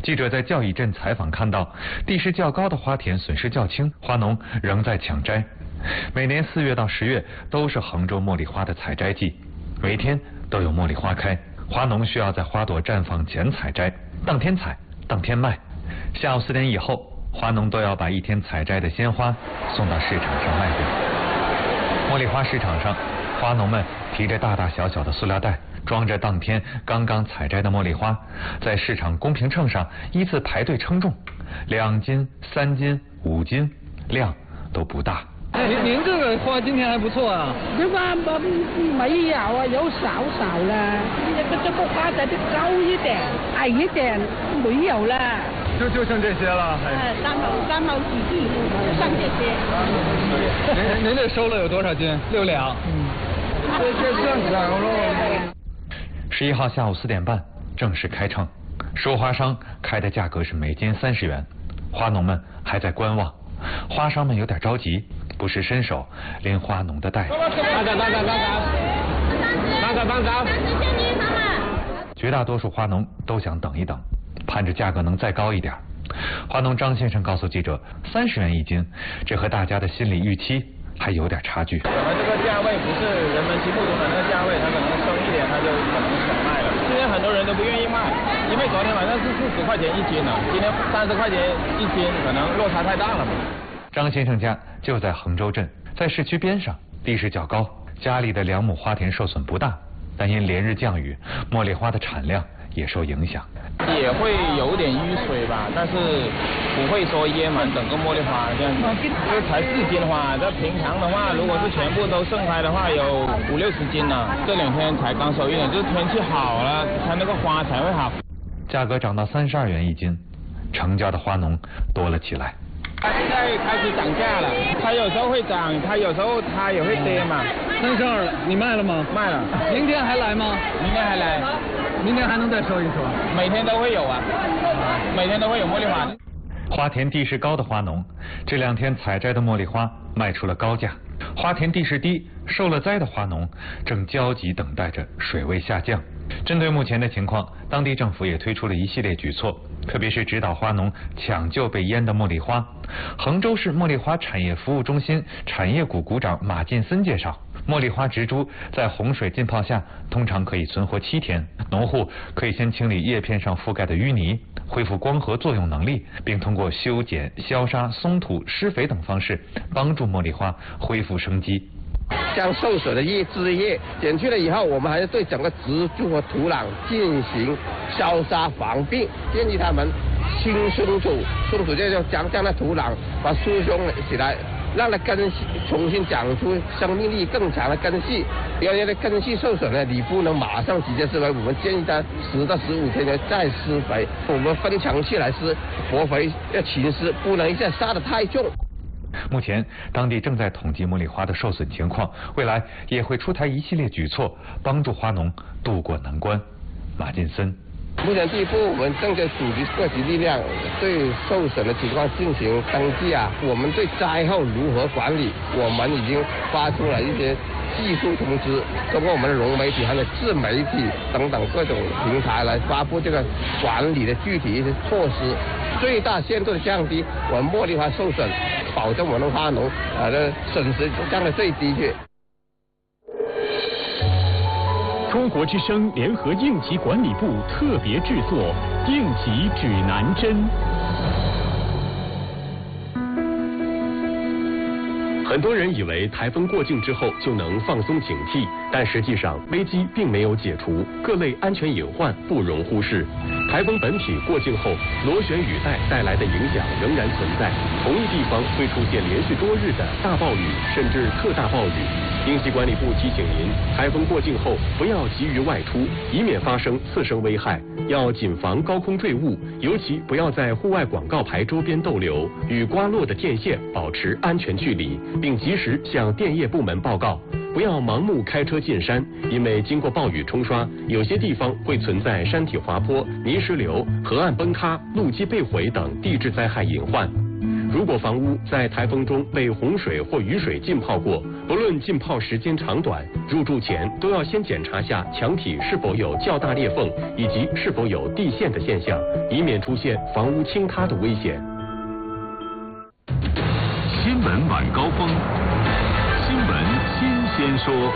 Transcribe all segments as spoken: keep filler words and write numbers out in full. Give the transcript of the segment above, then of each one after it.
记者在较乙镇采访看到，地势较高的花田损失较轻，花农仍在抢摘。每年四月到十月都是杭州茉莉花的采摘季，每天都有茉莉花开，花农需要在花朵绽放前采摘，当天采，当天卖。下午四点以后，花农都要把一天采摘的鲜花送到市场上卖掉。茉莉花市场上，花农们提着大大小小的塑料袋，装着当天刚刚采摘的茉莉花，在市场公平秤上依次排队称重，两斤、三斤、五斤，量都不大。 您您这个花今天还不错啊。 这花没有啊，有少少了。这这个花摘的高一点，矮一点没有了。 就就剩这些了，还。 呃，三毛三毛几斤，就剩这些。 您您这收了有多少斤？六两。嗯。这这算少了。 十一号下午四点半正式开秤，收花商开的价格是每斤三十元，花农们还在观望，花商们有点着急，不时伸手拎花农的袋子。 当当当当当当当当当。 绝大多数花农都想等一等，盼着价格能再高一点。花农张先生告诉记者，三十元一斤，这和大家的心理预期还有点差距。 可能这个价位不是人们心目中的那个价位，他可能升一点他就可能想卖了。今天很多人都不愿意卖，因为昨天晚上是四十块钱一斤呢，今天三十块钱一斤，可能落差太大了嘛。 张先生家就在衡州镇，在市区边上，地势较高，家里的两亩花田受损不大，但因连日降雨，茉莉花的产量也受影响。 也会有点淤水吧，但是不会说淹满整个茉莉花这样子。因为才四斤花，这平常的话，如果是全部都盛开的话，有五六十斤呢。这两天才刚收一点，就是天气好了，它那个花才会好。 价格涨到三十二元一斤，成交的花农多了起来。 它现在开始涨价了，它有时候会涨，它有时候它也会跌嘛。 三十二了，你卖了吗？ 卖了。 明天还来吗？ 明天还来。 明天还能再收一收？ 每天都会有啊，每天都会有茉莉花。 花田地势高的花农，这两天采摘的茉莉花卖出了高价；花田地势低、受了灾的花农正焦急等待着水位下降。针对目前的情况，当地政府也推出了一系列举措，特别是指导花农抢救被淹的茉莉花。衡州市茉莉花产业服务中心产业股股长马进森介绍，茉莉花植株在洪水浸泡下通常可以存活七天，农户可以先清理叶片上覆盖的淤泥，恢复光合作用能力，并通过修剪、消杀、松土、施肥等方式帮助茉莉花恢复生机。 将受损的叶枝叶剪去了以后，我们还是对整个植株和土壤进行消杀防病，建议他们轻松土，松土就将将那土壤把疏松起来，让它根系重新长出生命力更强的根系。因为的根系受损呢，你不能马上直接施肥，我们建议它十到十五天呢再施肥。我们分强期来施，活肥要勤施，不能一下杀得太重。 目前，当地正在统计茉莉花的受损情况，未来也会出台一系列举措，帮助花农渡过难关。马进森。 目前第一步，我们正在组织各级力量对受损的情况进行登记啊。我们对灾后如何管理，我们已经发出了一些技术通知，通过我们的融媒体还有自媒体等等各种平台来发布这个管理的具体一些措施，最大限度的降低我们茉莉花受损，保证我们花农呃的损失降到最低去。 中国之声联合应急管理部特别制作《应急指南针》。很多人以为台风过境之后就能放松警惕，但实际上危机并没有解除，各类安全隐患不容忽视。台风本体过境后，螺旋雨带带来的影响仍然存在，同一地方会出现连续多日的大暴雨甚至特大暴雨。应急管理部提醒您，台风过境后不要急于外出，以免发生次生危害。要谨防高空坠物，尤其不要在户外广告牌周边逗留，与刮落的电线保持安全距离，并及时向电业部门报告。不要盲目开车进山，因为经过暴雨冲刷，有些地方会存在山体滑坡、泥石流、河岸崩塌、路基被毁等地质灾害隐患。 如果房屋在台风中被洪水或雨水浸泡过，不论浸泡时间长短，入住前都要先检查下墙体是否有较大裂缝，以及是否有地陷的现象，以免出现房屋倾塌的危险。 新闻晚高峰，新闻新鲜说。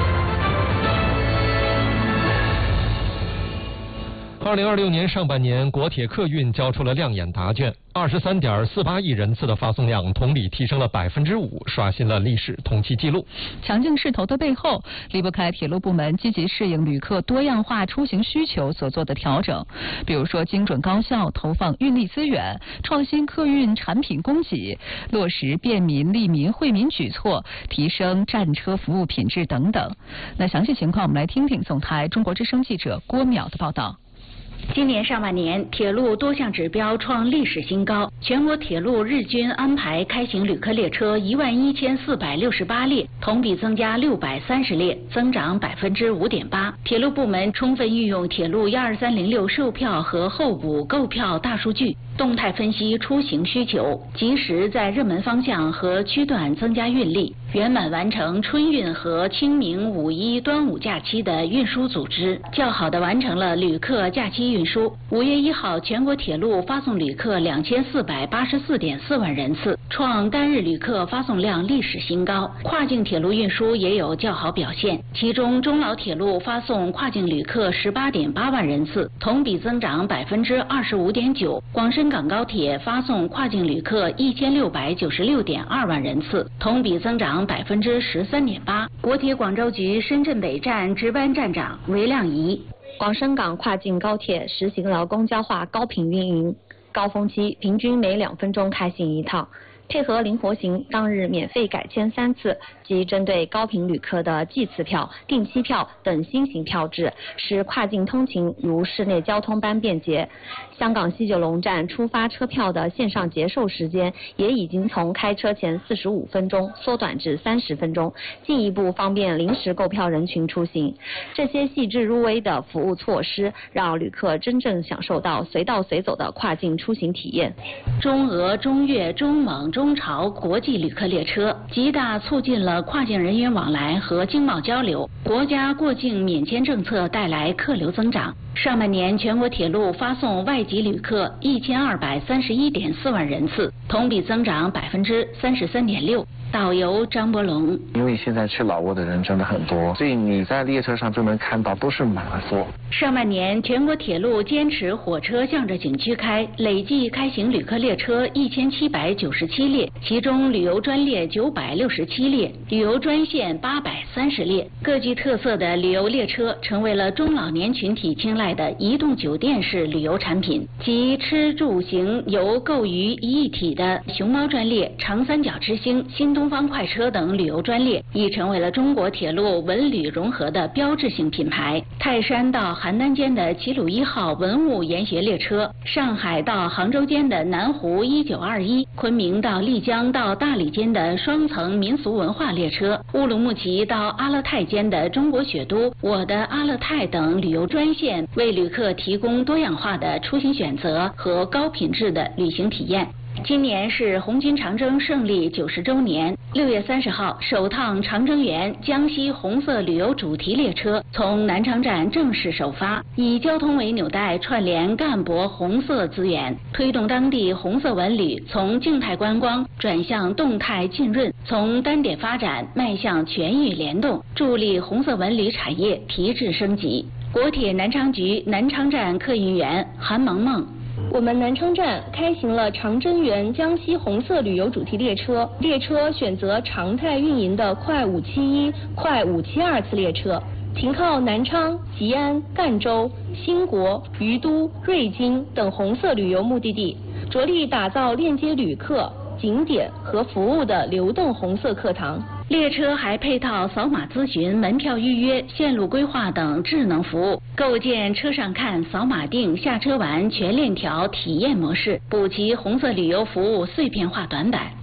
二零二六年上半年，国铁客运交出了亮眼答卷，二十三点四八亿人次的发送量，同比提升了百分之五，刷新了历史同期纪录。 强劲势头的背后，离不开铁路部门积极适应旅客多样化出行需求所做的调整，比如说精准高效投放运力资源，创新客运产品供给，落实便民利民惠民举措，提升站车服务品质等等。那详细情况，我们来听听总台中国之声记者郭淼的报道。 今年上半年，铁路多项指标创历史新高，全国铁路日均安排开行旅客列车一万一千四百六十八列，同比增加六百三十列，增长百分之五点八。铁路部门充分运用铁路幺二三零六售票和候补购票大数据，动态分析出行需求，及时在热门方向和区段增加运力，圆满完成春运和清明、五一、端午假期的运输组织，较好地完成了旅客假期运输。五月一号，全国铁路发送旅客两千四百八十四点四万人次，创单日旅客发送量历史新高。跨境铁路运输也有较好表现，其中中老铁路发送跨境旅客十八点八万人次，同比增长百分之二十五点九。广深港高铁发送跨境旅客一千六百九十六点二万人次，同比增长百分之十三点八。国铁广州局深圳北站值班站长韦亮仪。 广深港跨境高铁实行了公交化高频运营，高峰期平均每两分钟开行一趟，配合灵活行，当日免费改签三次，及针对高频旅客的计次票、定期票等新型票制，使跨境通勤如市内交通般便捷。香港西九龙站出发车票的线上结售时间也已经从开车前四十五分钟缩短至三十分钟，进一步方便临时购票人群出行。这些细致入微的服务措施，让旅客真正享受到随到随走的跨境出行体验。 中俄、中越、中蒙、中朝国际旅客列车极大促进了跨境人员往来和经贸交流，国家过境免签政策带来客流增长。上半年全国铁路发送外籍旅客一千二百三十一点四万人次，同比增长百分之三十三点六。导游张伯龙， 因为现在去老挝的人真的很多，所以你在列车上就能看到都是满座。 上半年全国铁路坚持火车向着景区开，累计开行旅客列车一千七百九十七列，其中旅游专列九百六十七列，旅游专线八百三十列。各具特色的旅游列车成为了中老年群体青睐的移动酒店式旅游产品，集吃住行游购娱一体的熊猫专列、长三角之星、新东方快车等旅游专列已成为了中国铁路文旅融合的标志性品牌。泰山到邯郸间的齐鲁一号文物研学列车，上海到杭州间的南湖一九二一，昆明到丽江到大理间的双层民俗文化列车，乌鲁木齐到阿勒泰间的中国雪都、我的阿勒泰等旅游专线，为旅客提供多样化的出行选择和高品质的旅行体验。今年是红军长征胜利九十周年，六月三十号，首趟长征园江西红色旅游主题列车从南昌站正式首发，以交通为纽带，串联赣博红色资源，推动当地红色文旅从静态观光转向动态浸润，从单点发展迈向全域联动，助力红色文旅产业提质升级。国铁南昌局南昌站客运员韩萌萌。 我们南昌站开行了长征园江西红色旅游主题列车，列车选择常态运营的快五七一、快五七二次列车，停靠南昌、吉安、赣州、兴国、于都、瑞金等红色旅游目的地，着力打造链接旅客、景点和服务的流动红色课堂。 列车还配套扫码咨询、门票预约、线路规划等智能服务，构建车上看、扫码订、下车玩全链条体验模式，补齐红色旅游服务碎片化短板。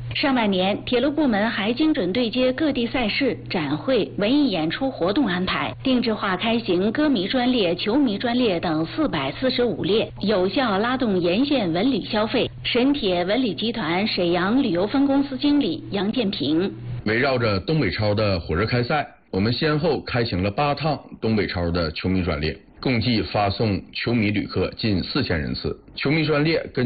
上半年，铁路部门还精准对接各地赛事、展会、文艺演出活动安排，定制化开行歌迷专列、球迷专列等四百四十五列，有效拉动沿线文旅消费。沈铁文旅集团沈阳旅游分公司经理杨建平： 围绕着东北超的火热开赛，我们先后开行了八趟东北超的球迷专列，共计发送球迷旅客近四千人次。球迷专列根